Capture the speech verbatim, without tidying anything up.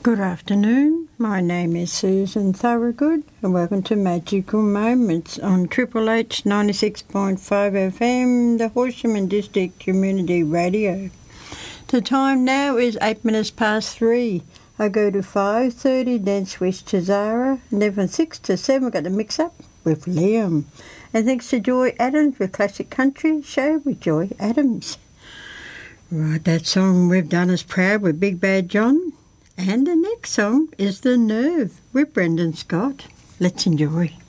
Good afternoon. My name is Susan Thorogood and welcome to Magical Moments on Triple H ninety-six point five F M, the Horsham District Community Radio. The time now is eight minutes past three. I go to five thirty, then switch to Zara, and then from six to seven I got the mix-up with Liam. And thanks to Joy Adams with Classic Country Show with Joy Adams. Right, that song we've done is Proud with Big Bad John. And the next song is The Nerve with Brendan Scott. Let's enjoy.